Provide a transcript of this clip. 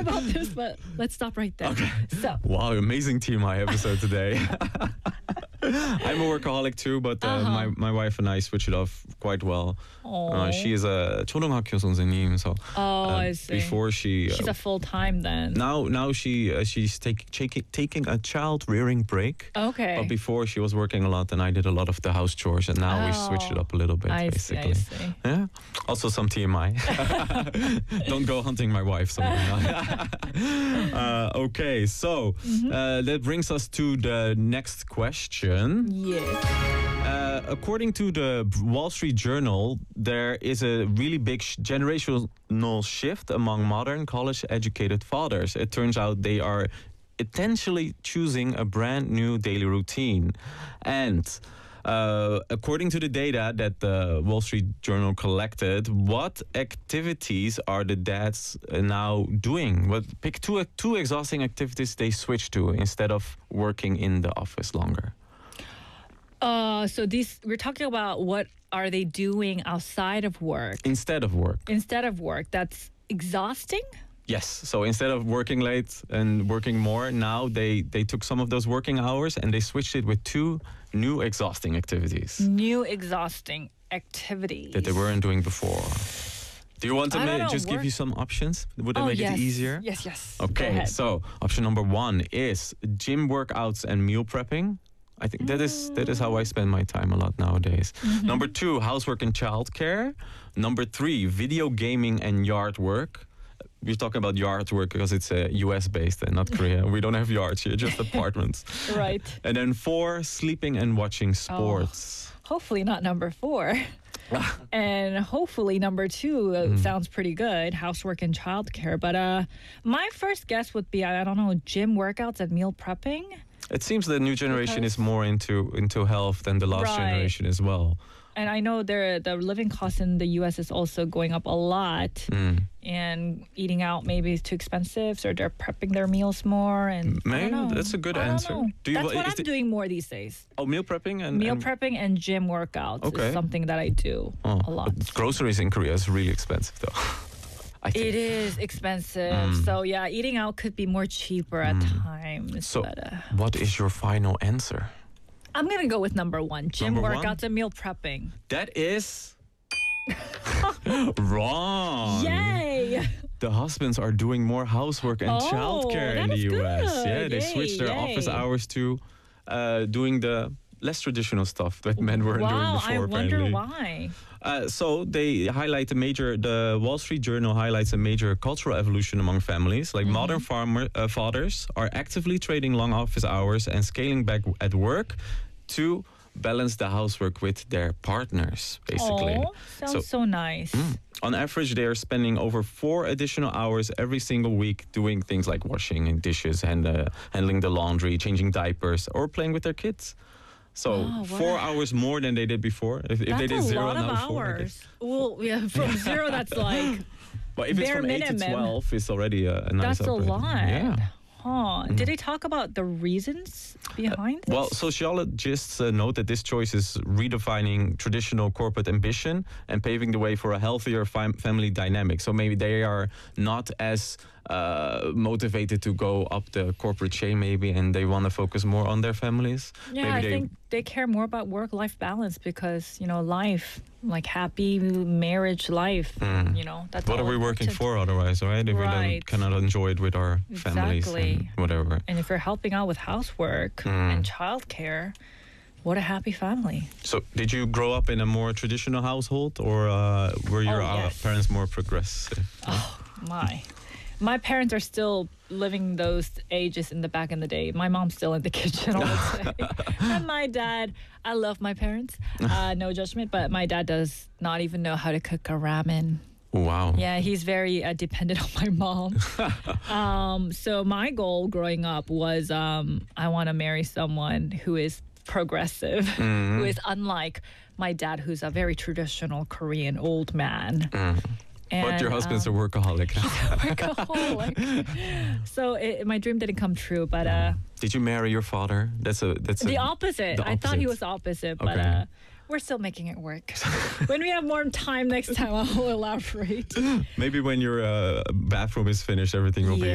about this, but let's stop right there. Okay. So, Wow, amazing TMI episode today. I'm a workaholic too, but my wife and I switch it off quite well. She is a 초등학교 선생님, so I see. before She's a full-time then. now she's taking a child rearing break. Okay. But before she was working a lot, and I did a lot of the house chores, and now we switched it up a little bit. I basically. see. Yeah. Also some TMI. Don't go hunting my wife. Okay, so that brings us to the next question. Yes. According to the Wall Street Journal, there is a really big generational shift among modern college-educated fathers. It turns out they are intentionally choosing a brand new daily routine. And according to the data that the Wall Street Journal collected, what activities are the dads now doing? Pick two exhausting activities they switch to instead of working in the office longer. So we're talking about what are they doing outside of work? Instead of work. Instead of work. That's exhausting? Yes. So instead of working late and working more, now they took some of those working hours and they switched it with two new exhausting activities. New exhausting activities. That they weren't doing before. Do you want to just give you some options? Would it make it easier? Yes. Okay, so option number 1 is gym workouts and meal prepping. I think that is how I spend my time a lot nowadays. Number 2, housework and childcare. Number 3, video gaming and yard work. We're talking about yard work because it's US based and not Korea. We don't have yards here, just apartments. Right. And then 4, sleeping and watching sports. Hopefully not number 4. And hopefully number 2 sounds pretty good, housework and childcare. But my first guess would be, I don't know, gym workouts and meal prepping. It seems the new generation is more into health than the last generation as well. And I know the living cost in the U.S. is also going up a lot. And eating out maybe is too expensive, so they're prepping their meals more. And maybe that's a good answer. That's what I'm doing more these days. Oh, meal prepping and prepping and gym workouts is something that I do a lot. But groceries in Korea is really expensive, though. It is expensive. So yeah, eating out could be more cheaper at times. So what is your final answer? I'm going to go with number 1, gym Number workouts 1? and meal prepping. That is wrong. Yay! The husbands are doing more housework and childcare in the US. Good. Yeah, they switched their office hours to doing the less traditional stuff that men weren't doing before. I wonder apparently. why. So they highlight the Wall Street Journal highlights a major cultural evolution among families. Like modern fathers are actively trading long office hours and scaling back at work to balance the housework with their partners, basically. Sounds so nice. On average, they are spending over 4 additional hours every single week doing things like washing dishes and handling the laundry, changing diapers, or playing with their kids. So 4 hours more than they did before. If they did 0, now 4. Hours. Well, yeah, from 0, that's like but if it's from 8 to 12, it's already a nice That's upgrade. a lot. Yeah. Did they talk about the reasons behind this? Well, sociologists note that this choice is redefining traditional corporate ambition and paving the way for a healthier family dynamic. So maybe they are not as motivated to go up the corporate chain maybe, and they want to focus more on their families. Yeah, maybe I think they care more about work-life balance because, life, like happy marriage life, that's what are we working for otherwise, right? If we cannot enjoy it with our families and whatever. And if you're helping out with housework and childcare, what a happy family. So did you grow up in a more traditional household, or were your parents more progressive? Oh, my parents are still living those ages in the back in the day. My mom's still in the kitchen all the time. And my dad, I love my parents, no judgment, but my dad does not even know how to cook a ramen. Wow. Yeah, he's very dependent on my mom. So my goal growing up was I want to marry someone who is progressive, who is unlike my dad, who's a very traditional Korean old man. But your husband's a workaholic. So my dream didn't come true, but... Did you marry your father? That's the opposite. I thought he was opposite, but we're still making it work. When we have more time next time, I'll elaborate. Maybe when your bathroom is finished, everything will be